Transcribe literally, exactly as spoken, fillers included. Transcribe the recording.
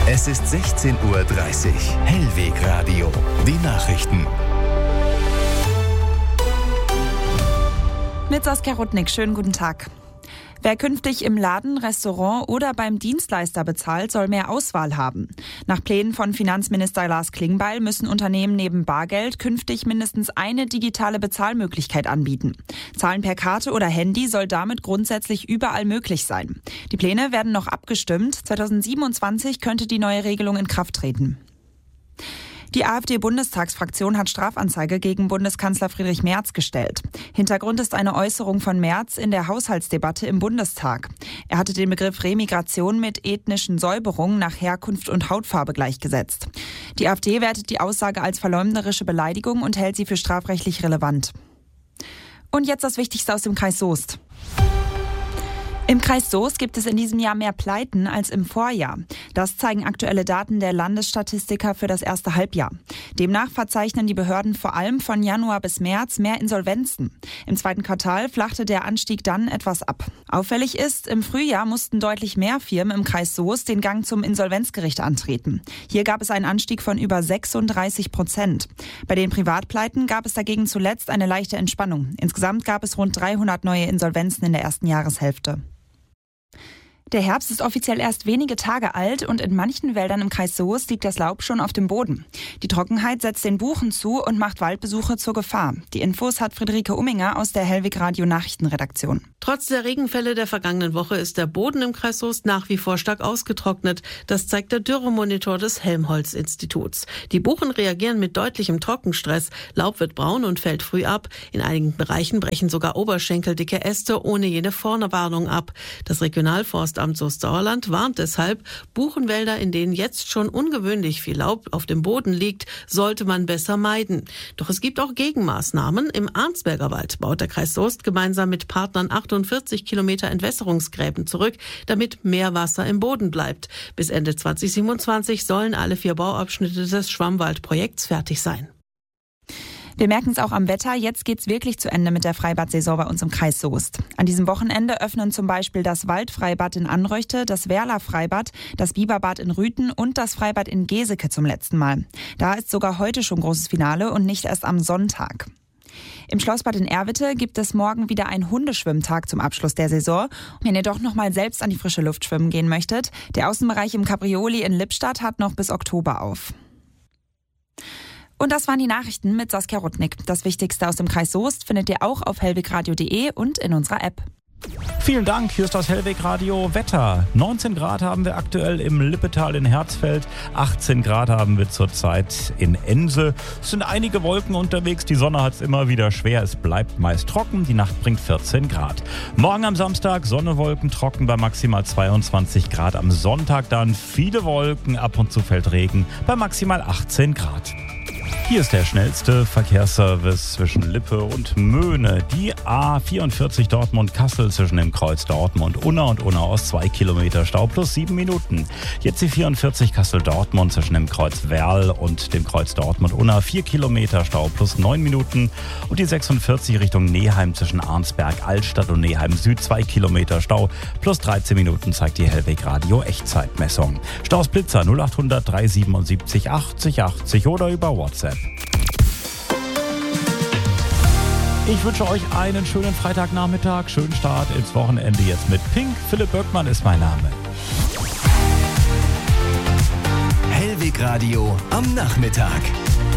Es ist sechzehn Uhr dreißig. Hellweg Radio. Die Nachrichten. Mit Saskia Rudnick, schönen guten Tag. Wer künftig im Laden, Restaurant oder beim Dienstleister bezahlt, soll mehr Auswahl haben. Nach Plänen von Finanzminister Lars Klingbeil müssen Unternehmen neben Bargeld künftig mindestens eine digitale Bezahlmöglichkeit anbieten. Zahlen per Karte oder Handy soll damit grundsätzlich überall möglich sein. Die Pläne werden noch abgestimmt. zweitausendsiebenundzwanzig könnte die neue Regelung in Kraft treten. Die AfD-Bundestagsfraktion hat Strafanzeige gegen Bundeskanzler Friedrich Merz gestellt. Hintergrund ist eine Äußerung von Merz in der Haushaltsdebatte im Bundestag. Er hatte den Begriff Remigration mit ethnischen Säuberungen nach Herkunft und Hautfarbe gleichgesetzt. Die AfD wertet die Aussage als verleumderische Beleidigung und hält sie für strafrechtlich relevant. Und jetzt das Wichtigste aus dem Kreis Soest. Im Kreis Soest gibt es in diesem Jahr mehr Pleiten als im Vorjahr. Das zeigen aktuelle Daten der Landesstatistiker für das erste Halbjahr. Demnach verzeichnen die Behörden vor allem von Januar bis März mehr Insolvenzen. Im zweiten Quartal flachte der Anstieg dann etwas ab. Auffällig ist, im Frühjahr mussten deutlich mehr Firmen im Kreis Soest den Gang zum Insolvenzgericht antreten. Hier gab es einen Anstieg von über sechsunddreißig Prozent. Bei den Privatpleiten gab es dagegen zuletzt eine leichte Entspannung. Insgesamt gab es rund dreihundert neue Insolvenzen in der ersten Jahreshälfte. Der Herbst ist offiziell erst wenige Tage alt und in manchen Wäldern im Kreis Soest liegt das Laub schon auf dem Boden. Die Trockenheit setzt den Buchen zu und macht Waldbesuche zur Gefahr. Die Infos hat Friederike Umminger aus der Hellweg Radio Nachrichtenredaktion. Trotz der Regenfälle der vergangenen Woche ist der Boden im Kreis Soest nach wie vor stark ausgetrocknet. Das zeigt der Dürremonitor des Helmholtz-Instituts. Die Buchen reagieren mit deutlichem Trockenstress. Laub wird braun und fällt früh ab. In einigen Bereichen brechen sogar oberschenkeldicke Äste ohne jede Vorwarnung ab. Das Regionalforst Amt Soest-Sauerland warnt deshalb, Buchenwälder, in denen jetzt schon ungewöhnlich viel Laub auf dem Boden liegt, sollte man besser meiden. Doch es gibt auch Gegenmaßnahmen. Im Arnsberger Wald baut der Kreis Soest gemeinsam mit Partnern achtundvierzig Kilometer Entwässerungsgräben zurück, damit mehr Wasser im Boden bleibt. Bis Ende zweitausendsiebenundzwanzig sollen alle vier Bauabschnitte des Schwammwaldprojekts fertig sein. Wir merken es auch am Wetter. Jetzt geht's wirklich zu Ende mit der Freibad-Saison bei uns im Kreis Soest. An diesem Wochenende öffnen zum Beispiel das Waldfreibad in Anreuchte, das Werla-Freibad, das Biberbad in Rüthen und das Freibad in Geseke zum letzten Mal. Da ist sogar heute schon großes Finale und nicht erst am Sonntag. Im Schlossbad in Erwitte gibt es morgen wieder einen Hundeschwimmtag zum Abschluss der Saison. Wenn ihr doch noch mal selbst an die frische Luft schwimmen gehen möchtet, der Außenbereich im Caprioli in Lippstadt hat noch bis Oktober auf. Und das waren die Nachrichten mit Saskia Rudnick. Das Wichtigste aus dem Kreis Soest findet ihr auch auf hellwegradio punkt de und in unserer App. Vielen Dank, hier ist das Hellweg Radio Wetter. neunzehn Grad haben wir aktuell im Lippetal in Herzfeld, achtzehn Grad haben wir zurzeit in Ense. Es sind einige Wolken unterwegs, die Sonne hat es immer wieder schwer, es bleibt meist trocken, die Nacht bringt vierzehn Grad. Morgen am Samstag Sonne, Wolken, trocken bei maximal zweiundzwanzig Grad. Am Sonntag dann viele Wolken, ab und zu fällt Regen bei maximal achtzehn Grad. Hier ist der schnellste Verkehrsservice zwischen Lippe und Möhne. Die A vierundvierzig Dortmund-Kassel zwischen dem Kreuz Dortmund-Unna und Unna-Ost, zwei Kilometer Stau plus sieben Minuten. Jetzt die vierundvierzig Kassel-Dortmund zwischen dem Kreuz Werl und dem Kreuz Dortmund-Unna, vier Kilometer Stau plus neun Minuten. Und die sechsundvierzig Richtung Neheim zwischen Arnsberg-Altstadt und Neheim-Süd, zwei Kilometer Stau plus dreizehn Minuten, zeigt die Hellweg Radio Echtzeitmessung. Staus Blitzer null achthundert dreihundertsiebenundsiebzig achtzig achtzig oder über WhatsApp. Ich wünsche euch einen schönen Freitagnachmittag, schönen Start ins Wochenende jetzt mit Pink. Philipp Böckmann ist mein Name. Hellweg Radio am Nachmittag.